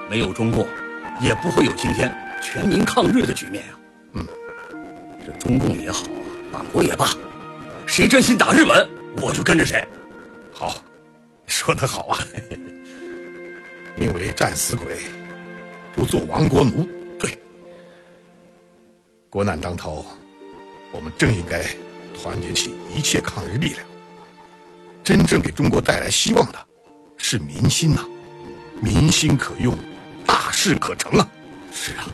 没有中共，也不会有今天全民抗日的局面呀。这中共也好，党国也罢，谁真心打日本，我就跟着谁。 好，说得好啊！因为战死鬼，不做亡国奴。对，国难当头，我们正应该团结起一切抗日力量。真正给中国带来希望的是民心呐，民心可用，大事可成啊！ 是啊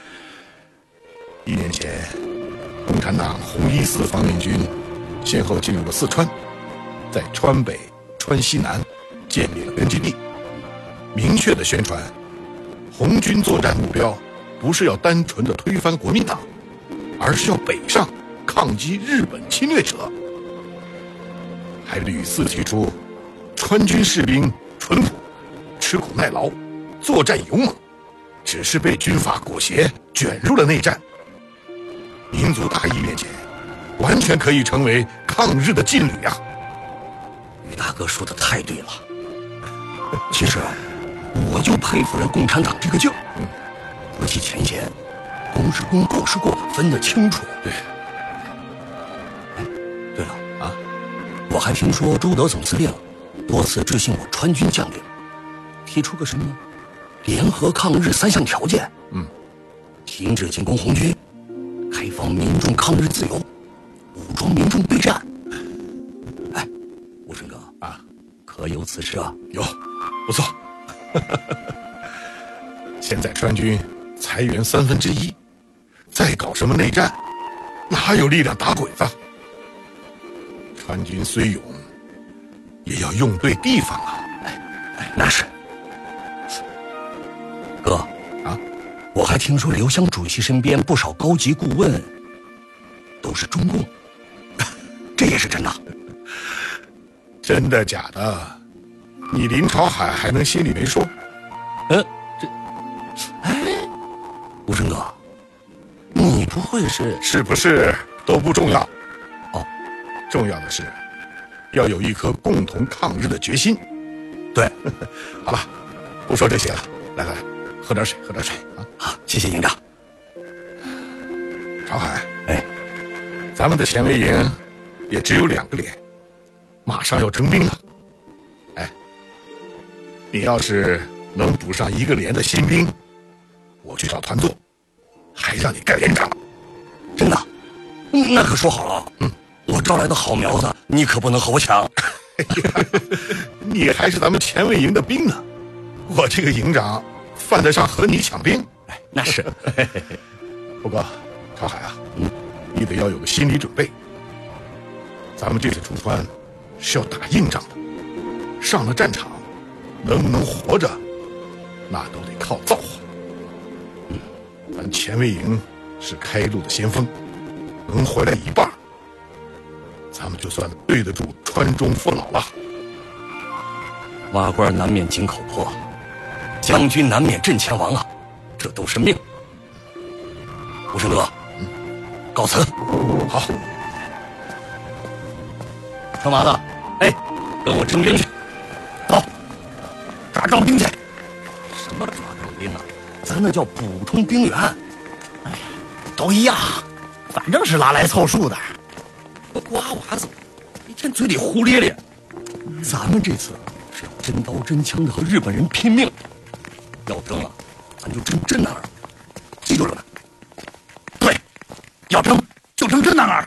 ，1年前，共产党红一四方面军先后进入了四川，在川北、川西南建立了根据地，明确地宣传，红军作战目标不是要单纯的推翻国民党，而是要北上抗击日本侵略者。还屡次提出，川军士兵淳朴、吃苦耐劳、作战勇猛，只是被军阀裹挟卷入了内战。民族大义面前，完全可以成为抗日的劲旅啊！ 于大哥说的太对了。其实，我就佩服人共产党这个劲儿，国际前线，公是公，过是过，分得清楚。 对。 哎，对了啊，我还听说朱德总司令多次致信我川军将领，提出个什么联合抗日3项条件。停止进攻红军，开放民众抗日自由，武装民众对战。哎，武生哥啊，可有此事啊？ 有，不错。现在川军裁员1/3，再搞什么内战，哪有力量打鬼子？川军虽勇，也要用对地方啊！ 那是。哥啊，我还听说刘湘主席身边不少高级顾问都是中共，这也是真的？ 真的假的？你林朝海还能心里没数？ 武生哥，你不会是不是都不重要？ 哦， 重要的是要有一颗共同抗日的决心。 对， 好了，不说这些了，来，喝点水啊！ 好，谢谢营长。 朝海，咱们的前卫营也只有2个连，马上要征兵了。你要是能补上1个连的新兵，我去找团座，还让你干连长。 真的？那可说好了。我招来的好苗子，你可不能和我抢。 你还是咱们前卫营的兵呢，我这个营长犯得上和你抢兵？ 那是。 不过，朝海啊，你得要有个心理准备。咱们这次出川是要打硬仗的，上了战场，能不能活着，那都得靠造化。咱前卫营是开路的先锋，能回来一半，咱们就算对得住川中父老了。 挖官难免井口破，将军难免阵前亡啊，这都是命。武生哥，告辞。 好， 小马子，跟我征兵去。走，抓招兵去。什么抓招兵啊？咱那叫补充兵员。 都一样，反正是拉来凑数的。 瓜娃子，一天嘴里胡咧咧。咱们这次是要真刀真枪的和日本人拼命，要争了，咱就争真男儿，记住了吗？对，要争就争真男儿。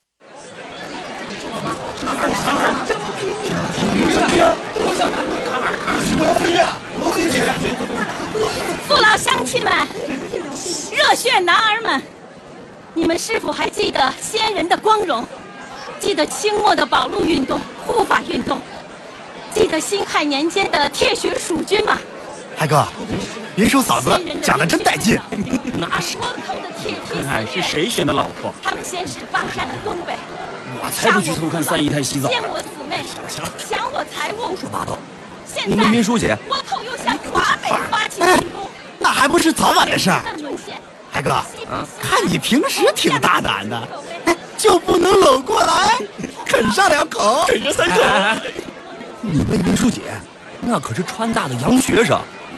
父老乡亲们，热血男儿们，你们是否还记得先人的光荣？记得清末的保路运动、护法运动？记得辛亥年间的铁血蜀军吗？ 海哥，别说嫂子讲的真带劲。 那是。 看是谁选的老婆？ 他们先是霸占了东北， 我才不去偷看三姨太洗澡。 奸我姊妹，抢我财物， 胡说八道！ 现在民书姐， 倭寇又向华北发起进攻， 那还不是早晚的事儿。海哥，看你平时挺大胆的，就不能搂过来啃上2口， 啃个3口？ 你问林书姐，那可是川大的洋学生。